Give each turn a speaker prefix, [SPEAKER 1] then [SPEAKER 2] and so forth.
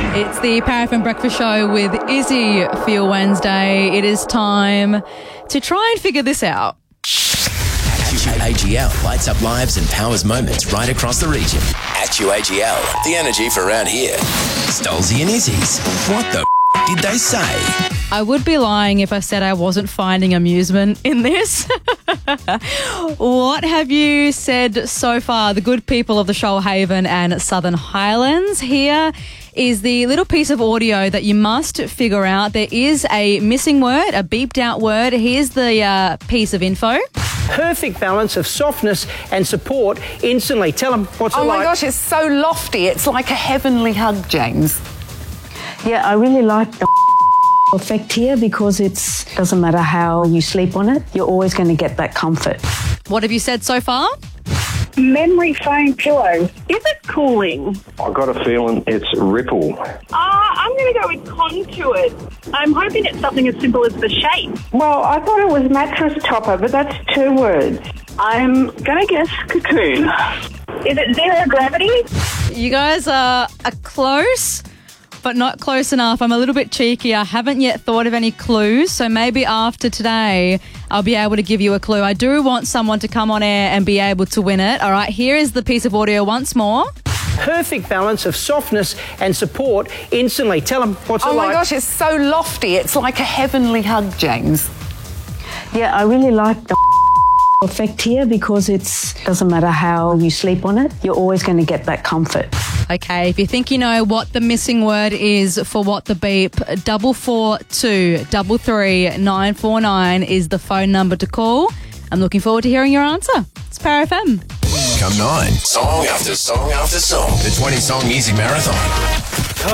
[SPEAKER 1] It's the Paraffin Breakfast Show with Izzy for your Wednesday. It is time to try and figure this out.
[SPEAKER 2] AGL lights up lives and powers moments right across the region. AGL, the energy for around here. Stolzy and Izzy's. What the did they say?
[SPEAKER 1] I would be lying if I said I wasn't finding amusement in this. What have you said so far, the good people of the Shoalhaven and Southern Highlands? Here is the little piece of audio that you must figure out. There is a missing word, a beeped out word. Here's the piece of info.
[SPEAKER 3] Perfect balance of softness and support instantly. Tell them what's it like.
[SPEAKER 4] Oh my gosh, it's so lofty. It's like a heavenly hug, James.
[SPEAKER 5] Yeah, I really like the effect here because it doesn't matter how you sleep on it, you're always going to get that comfort.
[SPEAKER 1] What have you said so far?
[SPEAKER 6] Memory foam pillow. Is it cooling?
[SPEAKER 7] I got a feeling it's Ripple.
[SPEAKER 6] I'm going to go with Contour. I'm hoping it's something as simple as the shape.
[SPEAKER 8] Well, I thought it was mattress topper, but that's 2 words.
[SPEAKER 6] I'm going to guess Cocoon. Is it Zero Gravity?
[SPEAKER 1] You guys are close, but not close enough. I'm a little bit cheeky. I haven't yet thought of any clues, so maybe after today I'll be able to give you a clue. I do want someone to come on air and be able to win it. All right, here is the piece of audio once more.
[SPEAKER 3] Perfect balance of softness and support instantly. Tell them what's it like.
[SPEAKER 4] Oh my gosh, it's so lofty. It's like a heavenly hug, James.
[SPEAKER 5] Yeah, I really like the effect here because it doesn't matter how you sleep on it, you're always going to get that comfort.
[SPEAKER 1] Okay, if you think you know what the missing word is for what the beep, 442 33 949 is the phone number to call. I'm looking forward to hearing your answer. It's Power FM.
[SPEAKER 2] Come 9. Song after song after song. The 20-song music marathon.